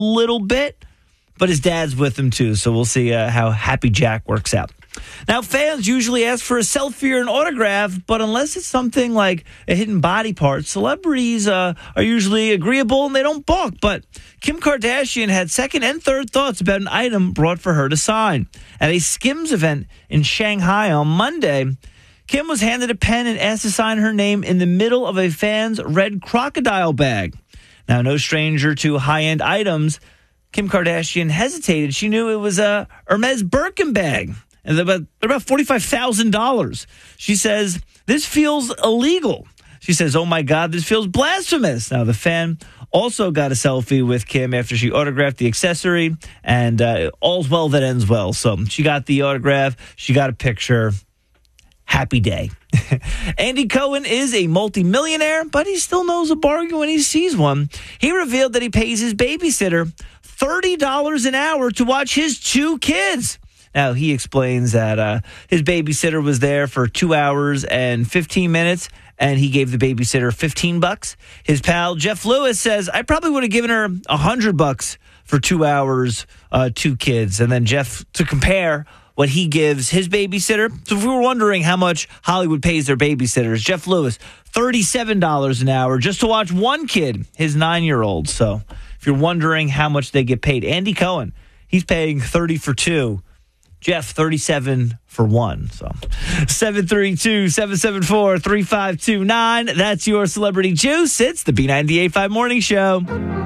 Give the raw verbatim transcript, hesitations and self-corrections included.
little bit, but his dad's with him too. So we'll see uh, how Happy Jack works out. Now, fans usually ask for a selfie or an autograph, but unless it's something like a hidden body part, celebrities uh, are usually agreeable and they don't balk. But Kim Kardashian had second and third thoughts about an item brought for her to sign. At a Skims event in Shanghai on Monday, Kim was handed a pen and asked to sign her name in the middle of a fan's red crocodile bag. Now, no stranger to high-end items, Kim Kardashian hesitated. She knew it was a Hermes Birkin bag. And they're about, they're about forty-five thousand dollars. She says, this feels illegal. She says, oh, my God, this feels blasphemous. Now, the fan also got a selfie with Kim after she autographed the accessory, and uh, all's well that ends well. So she got the autograph. She got a picture. Happy day. Andy Cohen is a multimillionaire, but he still knows a bargain when he sees one. He revealed that he pays his babysitter thirty dollars an hour to watch his two kids. Now, he explains that uh, his babysitter was there for two hours and fifteen minutes, and he gave the babysitter fifteen bucks. His pal, Jeff Lewis, says, I probably would have given her one hundred bucks for two hours, uh, two kids. And then Jeff, to compare what he gives his babysitter. So if we were wondering how much Hollywood pays their babysitters, Jeff Lewis, thirty-seven dollars an hour just to watch one kid, his nine-year-old. So if you're wondering how much they get paid, Andy Cohen, he's paying thirty for two. Jeff, thirty-seven for one. So seven three two, seven seven four, three five two nine. That's your Celebrity Juice. It's the B ninety-eight point five Morning Show.